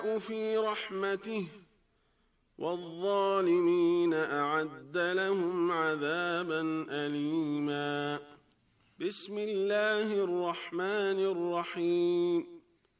في رحمته والظالمين أعد لهم عذابا أليما. بسم الله الرحمن الرحيم.